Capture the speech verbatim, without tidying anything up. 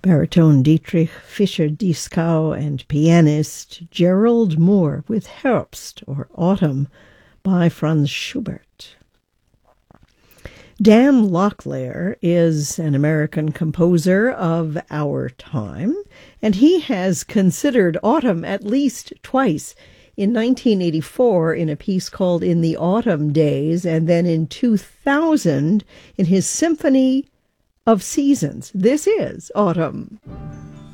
baritone Dietrich Fischer-Dieskau and pianist Gerald Moore with Herbst, or Autumn, by Franz Schubert. Dan Locklear is an American composer of our time, and he has considered autumn at least twice. In nineteen eighty-four in a piece called In the Autumn Days, and then in two thousand in his Symphony of Seasons. This is Autumn.